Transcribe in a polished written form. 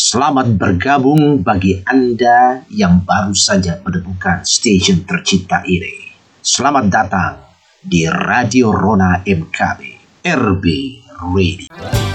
Selamat bergabung bagi Anda yang baru saja menemukan stasiun tercinta ini. Selamat datang di Radio Rona MKB RB Radio.